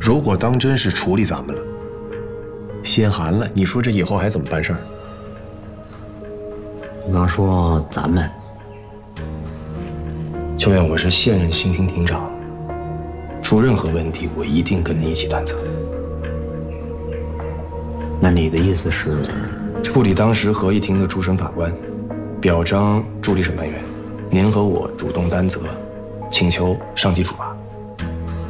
如果当真是处理咱们了，先寒了，你说这以后还怎么办事儿？ 你刚说咱们， 就算我是现任刑厅厅长，出任何问题，我一定跟你一起担责。 那你的意思是， 处理当时合议庭的主审法官，表彰助理审判员，您和我主动担责，请求上级处罚。